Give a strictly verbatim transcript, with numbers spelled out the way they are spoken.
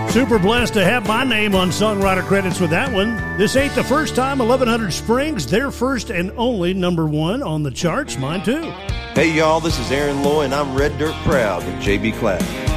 Super blessed to have my name on songwriter credits with that one. This ain't the first time eleven hundred Springs, their first and only number one on the charts. Mine too. Hey y'all, this is Aaron Loy and I'm Red Dirt Proud with J B Cloud.